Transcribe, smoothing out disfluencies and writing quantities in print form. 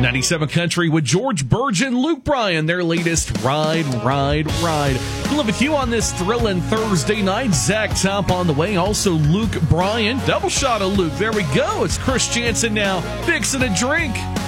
97 Country with George Burgeon, Luke Bryan, their latest Ride. We'll live with you on this thrilling Thursday night. Zach Top on the way. Also Luke Bryan. Double shot of Luke. There we go. It's Chris Jansen now fixing a drink.